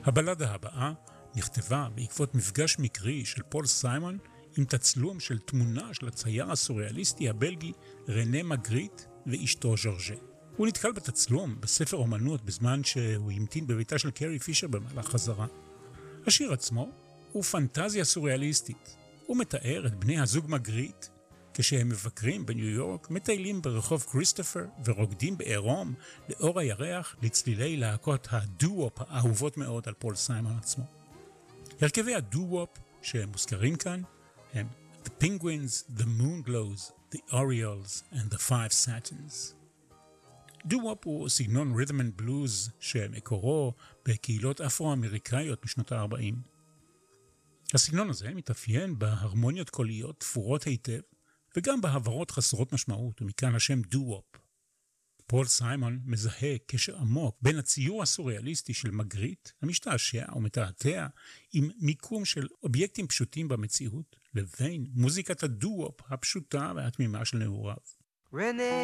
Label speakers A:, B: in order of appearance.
A: הבלדה הבאה נכתבה בעקבות מפגש מקרי של פול סיימון עם תצלום של תמונה של הצייר הסוריאליסטי הבלגי רנה מגריט ואשתו ז'ורז'ה. הוא נתקל בתצלום בספר אומנות בזמן שהוא המתין בביתה של קרי פישר במהלך חזרה. השיר עצמו הוא פנטזיה סוריאליסטית. הוא מתאר את בני הזוג מגריט כשהם מבקרים בניו יורק, מטיילים ברחוב כריסטופר ורוקדים בעירום לאור הירח לצלילי להקות הדו-וופ האהובות מאוד על פול סיימון עצמו. הרכבי הדו-וופ שמוזכרים כאן הם The Penguins, The Moonglows, The Orioles and The Five Satins. דו-וופ הוא סגנון rhythm and blues שמקורו בקהילות אפרו-אמריקאיות בשנות ה-40. הסגנון הזה מתאפיין בהרמוניות קוליות תפורות היטב וגם בהברות חסרות משמעות, ומכאן השם דו-וופ. פול סיימון מזהה קשר עמוק בין הציור הסוריאליסטי של מגריט, המשתעשע ומתעתע עם מיקום של אובייקטים פשוטים במציאות, לבין מוזיקת הדו-וופ הפשוטה והתמימה של נעוריו.